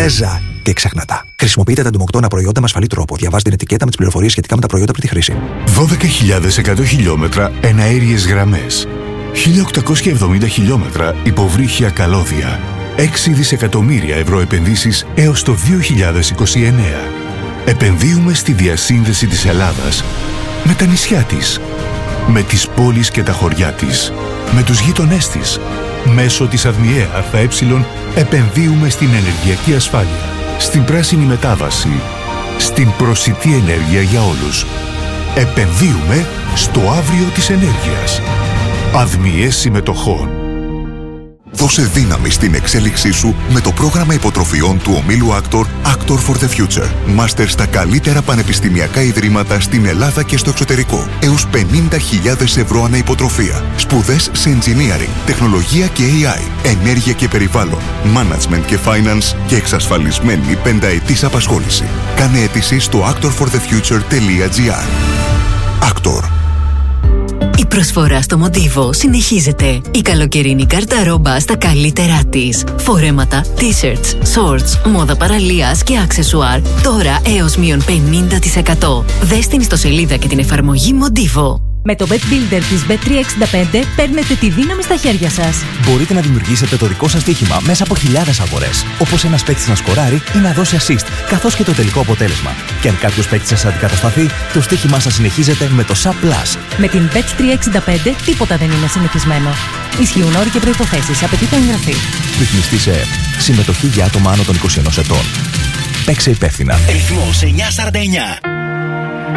Ρέζα και ξέχνατα. Χρησιμοποιείτε τα εντομοκτώνα προϊόντα με ασφαλή τρόπο. Διαβάζετε την ετικέτα με τις πληροφορίες σχετικά με τα προϊόντα πριν τη χρήση. 12.100 χιλιόμετρα εναέριες γραμμές. 1.870 χιλιόμετρα υποβρύχια καλώδια. 6 δισεκατομμύρια ευρώ επενδύσεις έως το 2029. Επενδύουμε στη διασύνδεση της Ελλάδας με τα νησιά της, με τις πόλεις και τα χωριά της, με τους γείτονές της. Μέσω της ΑΔΜΙΕ ΑΕ επενδύουμε στην ενεργειακή ασφάλεια, στην πράσινη μετάβαση, στην προσιτή ενέργεια για όλους. Επενδύουμε στο αύριο της ενέργειας. ΑΔΜΙΕ συμμετοχών. Δώσε δύναμη στην εξέλιξή σου με το πρόγραμμα υποτροφιών του ομίλου Actor for the Future. Μάστερ στα καλύτερα πανεπιστημιακά ιδρύματα στην Ελλάδα και στο εξωτερικό. Έως 50.000 ευρώ ανά υποτροφία. Σπουδές σε engineering, τεχνολογία και AI, ενέργεια και περιβάλλον, management και finance και εξασφαλισμένη πενταετής απασχόληση. Κάνε αίτηση στο actorforthefuture.gr. Actor. Η προσφορά στο Μοντίβο συνεχίζεται. Η καλοκαιρινή καρταρόμπα στα καλύτερά της. Φορέματα, t-shirts, shorts, μόδα παραλίας και αξεσουάρ. Τώρα έως μείον 50%. Δες την ιστοσελίδα και την εφαρμογή Μοντίβο. Με το Bet Builder της Bet365 παίρνετε τη δύναμη στα χέρια σας. Μπορείτε να δημιουργήσετε το δικό σας στοίχημα μέσα από χιλιάδες αγορές. Όπως ένας παίκτης να σκοράρει ή να δώσει assist, καθώς και το τελικό αποτέλεσμα. Και αν κάποιος παίκτης σας αντικατασταθεί, το στοίχημά σας συνεχίζεται με το SAP Plus. Με την Bet365 τίποτα δεν είναι συνηθισμένο. Ισχύουν όροι και προϋποθέσεις. Απαιτείται εγγραφή. Ρυθμιστή σε ΕΕΠ. Συμμετοχή για άτομα άνω των 21 ετών. Παίξε υπεύθυνα. Ρυθμός 949.